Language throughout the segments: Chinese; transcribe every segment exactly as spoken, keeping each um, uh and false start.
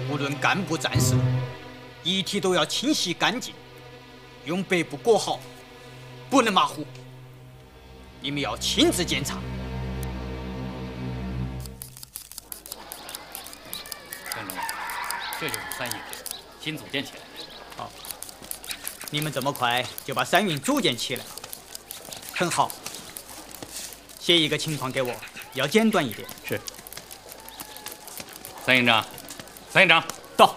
无论干部战士，遗体都要清洗干净，用白布裹好，不能马虎。你们要亲自检查。 陈龙，这就是三营新组建起来的。 好，你们这么快就把三营组建起来了，很好。写一个情况给我，要简短一点。 是。三营长，三营长到。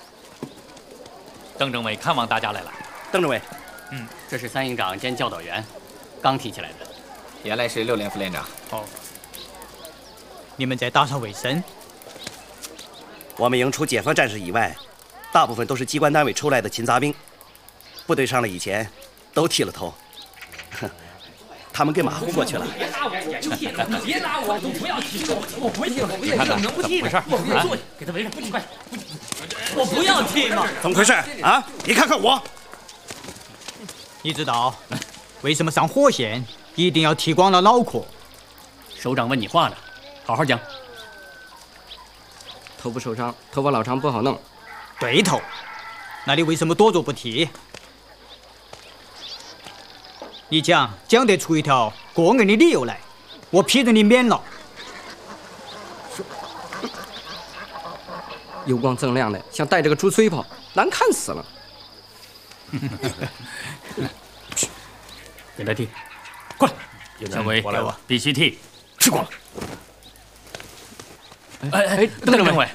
邓政委看望大家来了。 邓政委， 嗯， 这是三营长兼教导员刚提起来的。 原来是六连副连长。 哦，你们在打扫卫生。 我们营除解放战士以外，大部分都是机关单位出来的勤杂兵，部队上了以前都剃了头。哼，他们给马虎过去了。 别拉我，我别拉我，都不要剃我，我不剃，我不剃， 怎么不剃呢？我不做，给他围上，不快，我不要剃嘛！ 怎么回事啊？你看看我。 你知道为什么上火线一定要剃光了脑壳？ 首长问你话呢，好好讲。 头部受伤，头发老长不好弄。 对头，那你为什么躲着不剃？你讲讲得出一条过硬的理由来，我批准你免了。 油光锃亮的，像带着个竹吹炮，难看死了。 给他剃，过来。小鬼，必须剃，吃光了。哎哎，邓政委，